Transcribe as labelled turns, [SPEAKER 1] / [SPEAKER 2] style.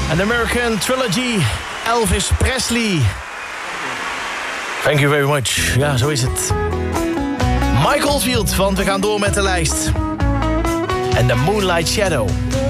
[SPEAKER 1] An American Trilogy, Elvis Presley. Thank you very much. Ja, zo is het. Mike Oldfield, want we gaan door met de lijst. En The Moonlight Shadow.